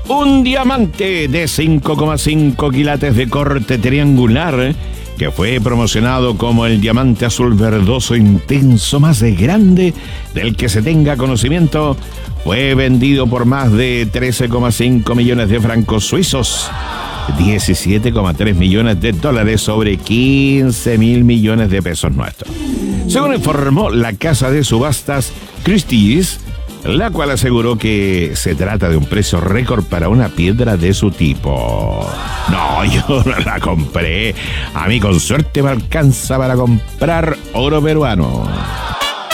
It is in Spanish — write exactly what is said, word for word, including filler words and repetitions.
Un diamante de cinco coma cinco quilates de corte triangular, que fue promocionado como el diamante azul verdoso intenso más grande del que se tenga conocimiento, fue vendido por más de trece coma cinco millones de francos suizos, diecisiete coma tres millones de dólares sobre quince mil millones de pesos nuestros. Según informó la casa de subastas Christie's, la cual aseguró que se trata de un precio récord para una piedra de su tipo. No, yo no la compré. A mí con suerte me alcanza para comprar oro peruano.